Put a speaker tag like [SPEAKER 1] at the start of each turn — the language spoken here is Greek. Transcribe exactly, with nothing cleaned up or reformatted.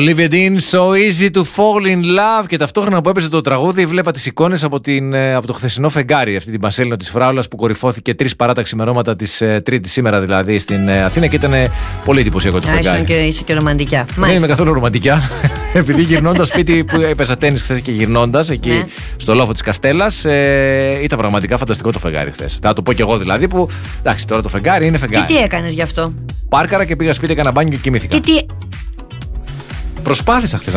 [SPEAKER 1] Olivia Dean, So Easy to Fall in Love. Και ταυτόχρονα που έπαιζε το τραγούδι, βλέπα τις εικόνες από, την, από το χθεσινό φεγγάρι. Αυτή την Πανσέλινο της Φράουλας που κορυφώθηκε τρεις παρά τα ξημερώματα της Τρίτης, σήμερα δηλαδή στην Αθήνα. Και ήταν πολύ εντυπωσιακό το φεγγάρι.
[SPEAKER 2] Και είσαι και ρομαντικά.
[SPEAKER 1] Δεν είμαι καθόλου ρομαντικά. Επειδή γυρνώντας σπίτι που έπαιζα τένις χθες και γυρνώντας εκεί ναι. στο λόφο της Καστέλας, ε, ήταν πραγματικά φανταστικό το φεγγάρι χθες. Θα το πω κι εγώ δηλαδή που. Εντάξει, τώρα το φεγγάρι είναι φεγγάρι.
[SPEAKER 2] Και τι έκανες γι' αυτό?
[SPEAKER 1] Πάρκαρα και πήγα σπίτι, έκανα μπάνιο και κοιμήθηκα.
[SPEAKER 2] Και τι...
[SPEAKER 1] Προσπάθησα χθες